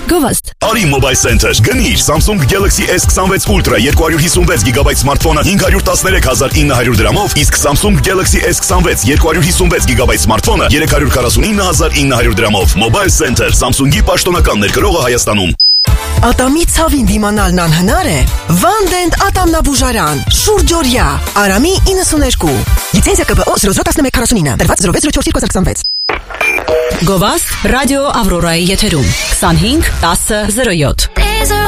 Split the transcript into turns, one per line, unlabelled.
Գովաստ։
Արի Mobile Center, գնիր Samsung Galaxy S26 Ultra 256 GB սմարթֆոնը 513,900 դրամով, իսկ Samsung Galaxy S26 256 GB սմարթֆոնը 349,900 դրամով։ Mobile Center, Samsung-ի պաշտոնական ներկրողը Հայաստանում։
Ատամի ցավին դիմանալն անհնար է։ Վանդենտ ատամնաբուժարան, շուրջօրյա, Արամի 92։ Լիցենզիա ԿԲՕ 001149, դրված 0604 2026։
Գովաստ ռադիո Ավրորայի եթերում 25 10 07